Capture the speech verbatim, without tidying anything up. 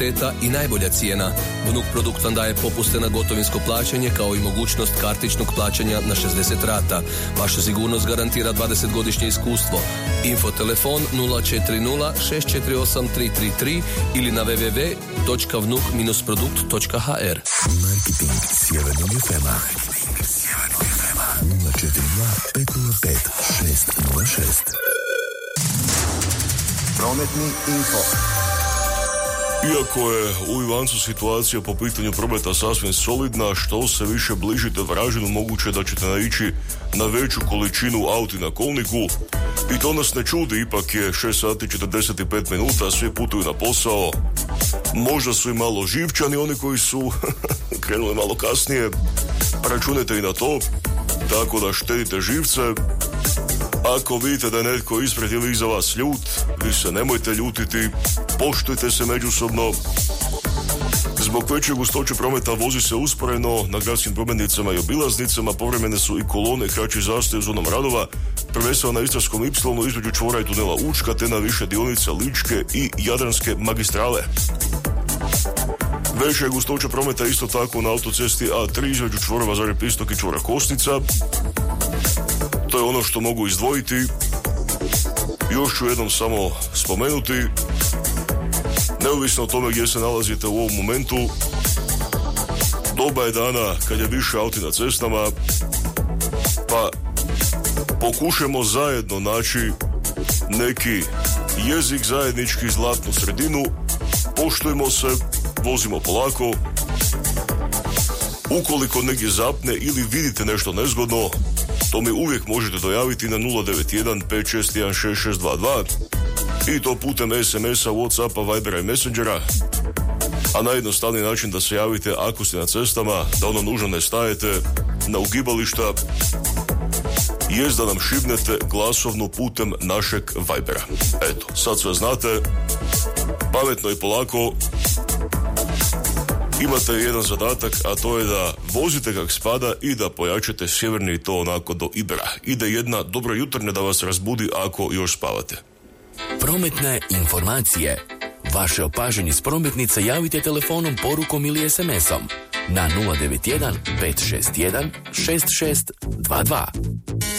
i najbolja cijena. Vnuk produkt vam daje popuste na gotovinsko plaćanje kao i mogućnost kartičnog plaćanja na šezdeset rata. Vaša sigurnost garantira dvadesetgodišnje iskustvo. Info telefon nula četiri nula šest četiri osam tri tri tri ili na w w w točka vnuk dash produkt točka h r. Marketing Sjevernog F M-a. Sjevernog F M-a. nula četiri dva pet nula pet šest nula šest. Prometni info. Iako je u Ivancu situacija po pitanju prometa sasvim solidna, što se više bližite Varaždinu moguće da ćete naići na veću količinu auti na kolniku. I to nas ne čudi, ipak je šest sati četrdeset pet minuta, svi putuju na posao. Možda su i malo živčani oni koji su krenuli malo kasnije, računajte i na to, tako da štedite živce. Ako vidite da je netko ispred ili iza vas ljut, vi se nemojte ljutiti, poštujte se međusobno. Zbog veće gustoće prometa vozi se usporeno na gradskim prometnicama i obilaznicama, povremene su i kolone kraći zastoj u zonom radova, prvenstveno na Istarskom ipsilonu između čvora i tunela Učka, te na više dionica Ličke i Jadranske magistrale. Veća je gustoća prometa isto tako na autocesti A tri između čvorova Zagreb Istok i čvora Kostica. To je ono što mogu izdvojiti. Još ću jednom samo spomenuti, neovisno o tome gdje se nalazite u ovom momentu, doba je dana kad je više auti na cestama, pa pokušajmo zajedno naći neki jezik zajednički, zlatnu sredinu, poštujmo se, vozimo polako. Ukoliko negdje zapne ili vidite nešto nezgodno, to mi uvijek možete dojaviti na nula devet jedan pet šest jedan šest šest dva dva i to putem es em es-a, Whatsappa, Vibera i Messengera. A najjednostavniji način da se javite ako ste na cestama, da ono nužno ne stajete na ugibališta, jest da nam šibnete glasovno putem našeg Vibera. Eto, sad sve znate, pametno i polako. Imate jedan zadatak, a to je da vozite kak spada i da pojačate sjeverni to onako do Ibera. Ide jedna dobro jutarnja da vas razbudi ako još spavate. Prometne informacije. Vaše opažanje s prometnica javite telefonom, porukom ili es em esom na nula devet jedan pet šest jedan šest šest dva dva.